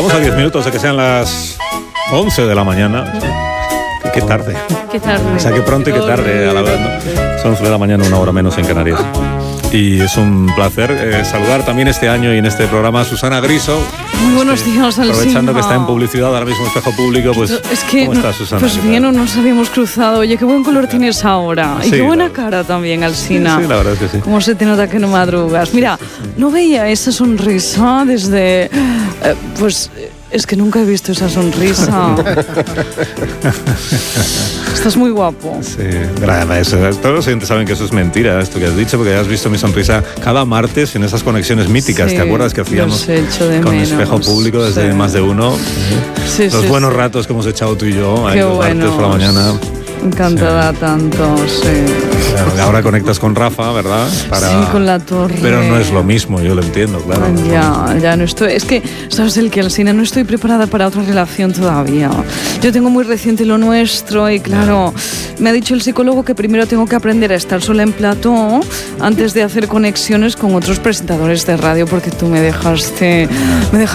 Estamos a 10 minutos de que sean las 11 de la mañana. Qué tarde. Qué tarde. O sea, qué pronto y qué tarde a la vez, ¿no? Son 11 de la mañana, una hora menos en Canarias. Y es un placer saludar también este año y en este programa a Susana Griso. Muy buenos días, Alsina. Aprovechando que está en publicidad, ahora mismo Espejo Público, pues es que, ¿cómo estás, Susana? Pues bien, no nos habíamos cruzado. Oye, qué buen color tienes ahora. Y sí, qué buena cara también, Alsina. Sí, la verdad es que sí. Cómo se te nota que no madrugas. Mira, no veía esa sonrisa desde... pues... Es que nunca he visto esa sonrisa. Estás muy guapo. Sí, todos los oyentes saben que eso es mentira, esto que has dicho, porque has visto mi sonrisa cada martes en esas conexiones míticas. Sí, ¿te acuerdas que hacíamos con menos. Espejo Público desde más de uno? Sí, los buenos ratos que hemos echado tú y yo, ahí los martes por la mañana. Encantada tanto, sí. Claro, ahora conectas con Rafa, ¿verdad? Sí, con la torre. Pero no es lo mismo, yo lo entiendo, claro. Ya no estoy... Es que, ¿sabes el que, Alsina? No estoy preparada para otra relación todavía. Yo tengo muy reciente lo nuestro y, claro, me ha dicho el psicólogo que primero tengo que aprender a estar sola en plató antes de hacer conexiones con otros presentadores de radio, porque tú me dejaste